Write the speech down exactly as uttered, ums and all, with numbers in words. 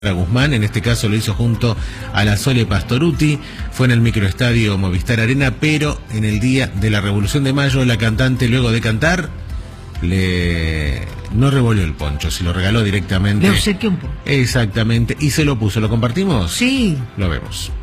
Guzmán, en este caso lo hizo junto a la Sole Pastorutti, fue en el microestadio Movistar Arena, pero en el día de la Revolución de Mayo la cantante, luego de cantar, le no revolvió el poncho, se lo regaló directamente. Le obsequió un poco. Exactamente, y se lo puso. ¿Lo compartimos? Sí. Lo vemos.